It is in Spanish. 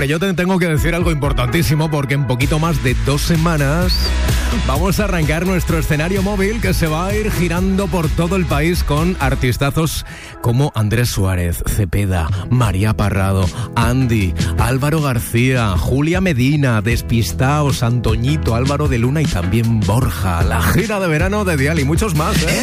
Hombre, yo te tengo que decir algo importantísimo porque en poquito más de 2 semanas vamos a arrancar nuestro escenario móvil que se va a ir girando por todo el país con artistazos como Andrés Suárez, Cepeda, María Parrado, Andy, Álvaro García, Julia Medina, Despistaos, Antoñito, Álvaro de Luna y también Borja. La gira de verano de Dial y muchos más, ¿eh?